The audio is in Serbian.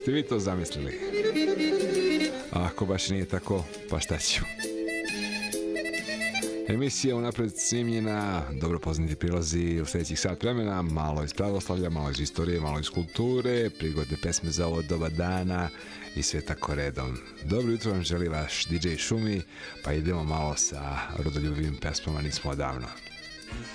Ste vi to zamislili? A ako baš nije tako, pa šta ćemo? Emisija unapred snimljena, dobro poznati prilazi u sljedećih sat vremena, malo iz pravoslavlja, malo iz istorije, malo iz kulture, prigodne pesme za ovo doba dana i sve tako redom. Dobro jutro vam želi vaš DJ Šumi, pa idemo malo sa rodoljubivim pesmama, nismo odavno.